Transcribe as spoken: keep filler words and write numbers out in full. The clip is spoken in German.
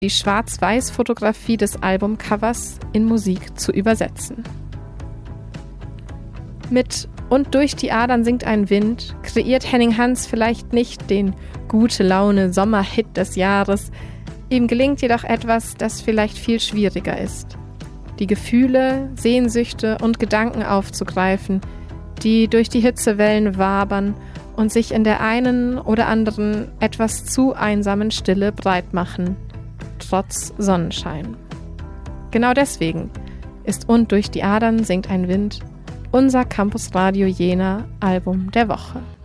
die Schwarz-Weiß-Fotografie des Albumcovers in Musik zu übersetzen. Mit Und durch die Adern singt ein Wind kreiert Henning Hans vielleicht nicht den Gute-Laune-Sommerhit des Jahres. Ihm gelingt jedoch etwas, das vielleicht viel schwieriger ist. Die Gefühle, Sehnsüchte und Gedanken aufzugreifen, die durch die Hitzewellen wabern und sich in der einen oder anderen etwas zu einsamen Stille breit machen, trotz Sonnenschein. Genau deswegen ist Und durch die Adern singt ein Wind unser Campus Radio Jena Album der Woche.